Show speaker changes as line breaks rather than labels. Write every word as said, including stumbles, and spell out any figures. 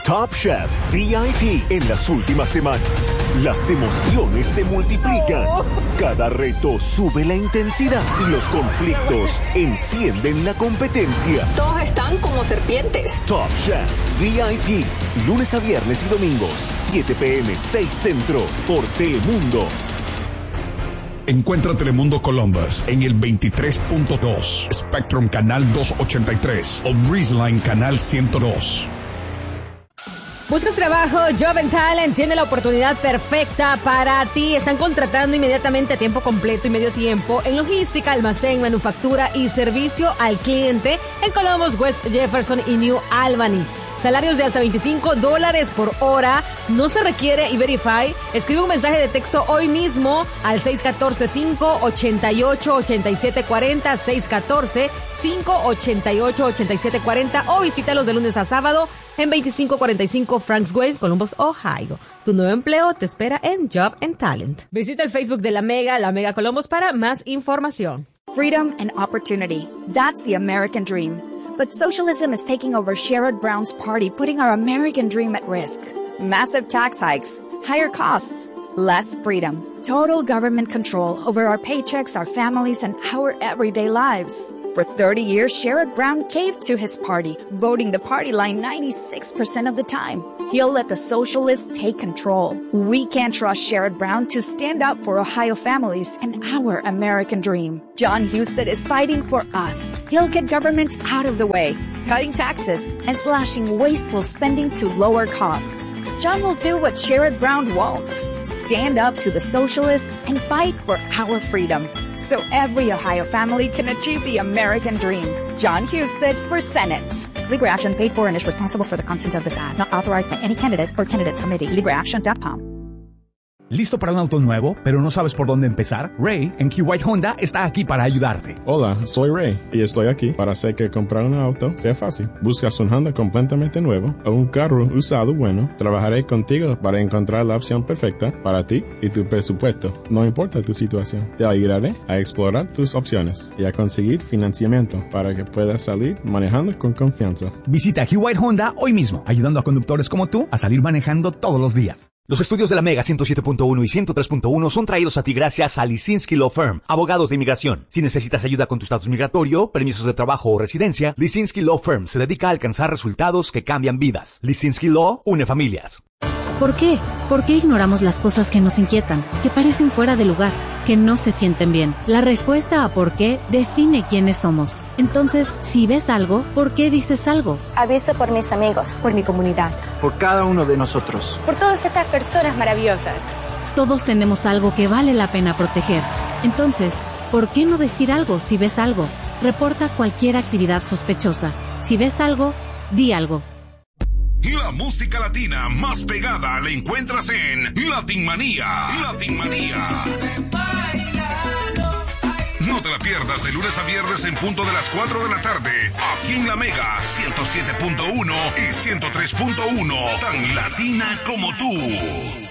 Top Chef V I P en las últimas semanas. Las emociones se multiplican. Cada reto sube la intensidad y los conflictos encienden la competencia.
Todos están como serpientes.
Top Chef V I P, lunes a viernes y domingos, siete p m, seis Centro, por Telemundo.
Encuentra Telemundo Columbus en el veintitrés punto dos, Spectrum Canal doscientos ochenta y tres o BreezeLine Canal ciento dos.
¿Buscas trabajo? Job and Talent tiene la oportunidad perfecta para ti. Están contratando inmediatamente a tiempo completo y medio tiempo en logística, almacén, manufactura y servicio al cliente en Columbus, West Jefferson y New Albany. Salarios de hasta veinticinco dólares por hora. No se requiere E-Verify. Escribe un mensaje de texto hoy mismo al seis uno cuatro, cinco ocho ocho, ocho siete cuatro cero, seis uno cuatro, cinco ocho ocho, ocho siete cuatro cero o visítalos de lunes a sábado en veinticinco cuarenta y cinco Franks Way, Columbus, Ohio. Tu nuevo empleo te espera en Job and Talent. Visita el Facebook de La Mega, La Mega Columbus para más información.
Freedom and opportunity. That's the American dream. But socialism is taking over Sherrod Brown's party, putting our American dream at risk. Massive tax hikes, higher costs, less freedom, total government control over our paychecks, our families, and our everyday lives. For thirty years, Sherrod Brown caved to his party, voting the party line ninety-six percent of the time. He'll let the socialists take control. We can't trust Sherrod Brown to stand up for Ohio families and our American dream. John Husted is fighting for us. He'll get government out of the way, cutting taxes and slashing wasteful spending to lower costs. John will do what Sherrod Brown won't. Stand up to the socialists and fight for our freedom, so every Ohio family can achieve the American dream. John Husted for Senate. Legal action paid for and is responsible for the content of this ad. Not authorized by any candidate or candidates committee. legal action dot com.
¿Listo para un auto nuevo, pero no sabes por dónde empezar? Ray, en Q-White Honda, está aquí para ayudarte.
Hola, soy Ray, y estoy aquí para hacer que comprar un auto sea fácil. ¿Buscas un Honda completamente nuevo o un carro usado bueno? Trabajaré contigo para encontrar la opción perfecta para ti y tu presupuesto. No importa tu situación. Te ayudaré a explorar tus opciones y a conseguir financiamiento para que puedas salir manejando con confianza.
Visita Q-White Honda hoy mismo, ayudando a conductores como tú a salir manejando todos los días.
Los estudios de la Mega ciento siete punto uno y ciento tres punto uno son traídos a ti gracias a Lisinski Law Firm, abogados de inmigración. Si necesitas ayuda con tu estatus migratorio, permisos de trabajo o residencia, Lisinski Law Firm se dedica a alcanzar resultados que cambian vidas. Lisinski Law une familias.
¿Por qué? ¿Por qué ignoramos las cosas que nos inquietan, que parecen fuera de lugar, que no se sienten bien? La respuesta a por qué define quiénes somos. Entonces, si ves algo, ¿por qué dices algo?
Aviso por mis amigos, por mi comunidad,
por cada uno de nosotros,
por todas estas personas maravillosas.
Todos tenemos algo que vale la pena proteger. Entonces, ¿por qué no decir algo si ves algo? Reporta cualquier actividad sospechosa. Si ves algo, di algo.
La música latina más pegada la encuentras en Latin Manía. Latin Manía. No te la pierdas de lunes a viernes en punto de las cuatro de la tarde. Aquí en La Mega ciento siete punto uno y ciento tres punto uno. Tan latina como tú.